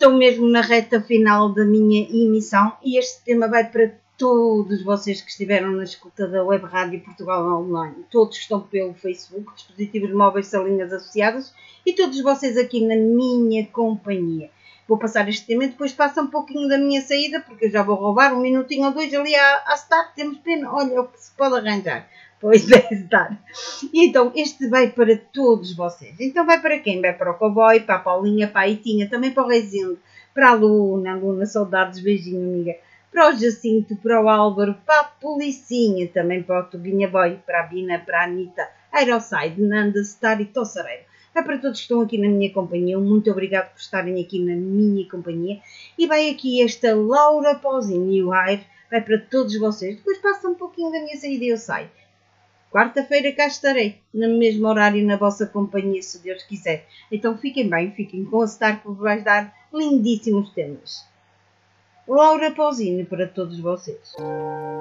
estou mesmo na reta final da minha emissão e este tema vai para todos vocês que estiveram na escuta da Web Rádio Portugal Online. Todos estão pelo Facebook, dispositivos móveis, salinhas associadas e todos vocês aqui na minha companhia. Vou passar este tema e depois passa um pouquinho da minha saída, porque eu já vou roubar 1 minutinho ou 2 ali à start. Temos pena, olha o que se pode arranjar. Pois é, estar. E então, este vai para todos vocês. Então vai para quem? Vai para o cowboy, para a Paulinha, para a Itinha, também para o Reizinho, para a Luna, saudades, beijinho, amiga. Para o Jacinto, para o Álvaro, para a Policinha, também para o Tuguinha Boy, para a Bina, para a Anitta, Aeroside, Nanda, Star e Tossareiro. Vai para todos que estão aqui na minha companhia. Muito obrigado por estarem aqui na minha companhia. E vai aqui esta Laura Pausini e o Air. Vai para todos vocês. Depois passa um pouquinho da minha saída e eu saio. Quarta-feira cá estarei, no mesmo horário, na vossa companhia, se Deus quiser. Então fiquem bem, fiquem com a Star que vos vai dar lindíssimos temas. Laura Pausini para todos vocês.